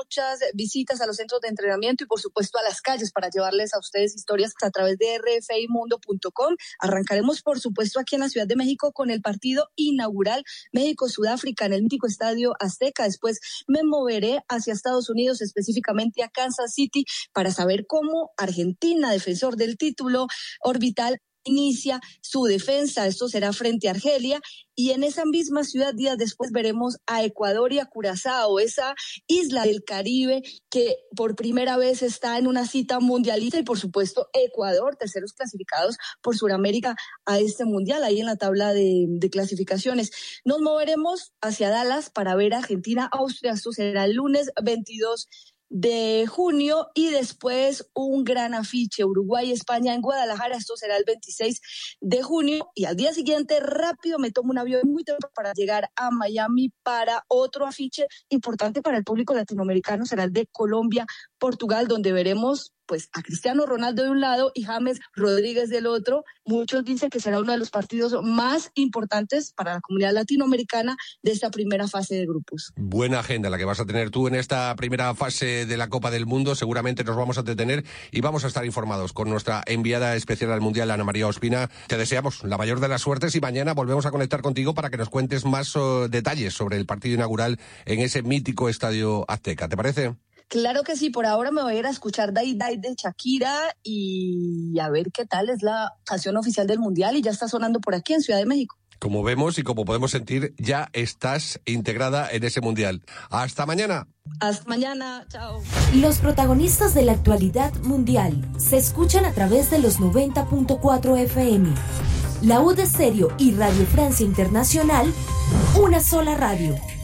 muchas visitas a los centros de entrenamiento y por supuesto a las calles para llevarles a ustedes historias a través de rfimundo.com. Arrancaremos por supuesto aquí en la Ciudad de México con el partido inaugural México-Sudáfrica en el mítico Estadio Azteca. Después me moveré hacia Estados Unidos, específicamente a Kansas City, para saber cómo Argentina, defensor del título orbital, inicia su defensa. Esto será frente a Argelia, y en esa misma ciudad días después veremos a Ecuador y a Curazao, esa isla del Caribe que por primera vez está en una cita mundialista, y por supuesto Ecuador, terceros clasificados por Sudamérica a este mundial, ahí en la tabla de clasificaciones. Nos moveremos hacia Dallas para ver a Argentina-Austria. Esto será el lunes 22 de junio, y después un gran afiche Uruguay-España en Guadalajara. Esto será el 26 de junio, y al día siguiente rápido me tomo un avión muy temprano para llegar a Miami para otro afiche importante para el público latinoamericano. Será el de Colombia-Portugal, donde veremos pues a Cristiano Ronaldo de un lado y James Rodríguez del otro. Muchos dicen que será uno de los partidos más importantes para la comunidad latinoamericana de esta primera fase de grupos. Buena agenda la que vas a tener tú en esta primera fase de la Copa del Mundo. Seguramente nos vamos a entretener y vamos a estar informados con nuestra enviada especial al Mundial, Ana María Ospina. Te deseamos la mayor de las suertes y mañana volvemos a conectar contigo para que nos cuentes más detalles sobre el partido inaugural en ese mítico Estadio Azteca. ¿Te parece? Claro que sí, por ahora me voy a ir a escuchar Day Day de Shakira y a ver qué tal es la canción oficial del Mundial, y ya está sonando por aquí en Ciudad de México. Como vemos y como podemos sentir, ya estás integrada en ese Mundial. ¡Hasta mañana! Hasta mañana, chao. Los protagonistas de la actualidad mundial se escuchan a través de los 90.4 FM. La U de Stereo y Radio Francia Internacional, una sola radio.